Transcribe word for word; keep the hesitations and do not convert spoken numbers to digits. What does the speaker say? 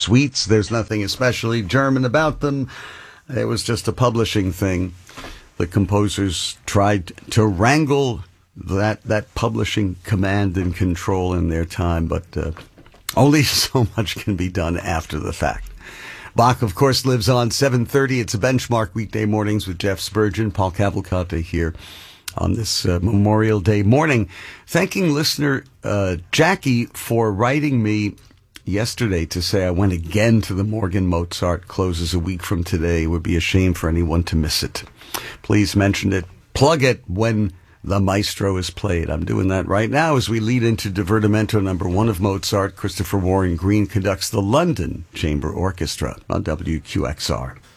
suites. There's nothing especially German about them. It was just a publishing thing. The composers tried to wrangle that that publishing command and control in their time, but uh, only so much can be done after the fact. Bach, of course, lives on seven thirty. It's a Benchmark weekday mornings with Jeff Spurgeon, Paul Cavalcante here on this uh, Memorial Day morning. Thanking listener uh, Jackie for writing me yesterday to say I went again to the Morgan Mozart. Closes a week from today. It would be a shame for anyone to miss it. Please mention it. Plug it when the maestro is played. I'm doing that right now as we lead into Divertimento number one of Mozart. Christopher Warren Green conducts the London Chamber Orchestra on W Q X R.